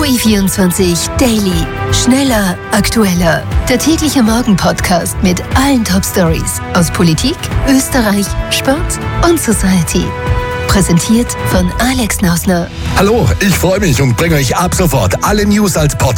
OE24 Daily. Schneller, aktueller. Der tägliche Morgen-Podcast mit allen Top-Stories aus Politik, Österreich, Sport und Society. Präsentiert von Alex Nausner. Hallo, ich freue mich und bringe euch ab sofort alle News als Podcast.